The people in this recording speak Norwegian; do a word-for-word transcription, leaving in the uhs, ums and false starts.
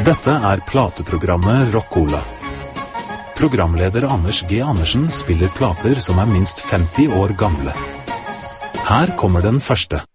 Dette er plateprogrammet Rock-Cola. Programleder Anders G. Andersen spiller plater som er minst femti år gamle. Her kommer den første.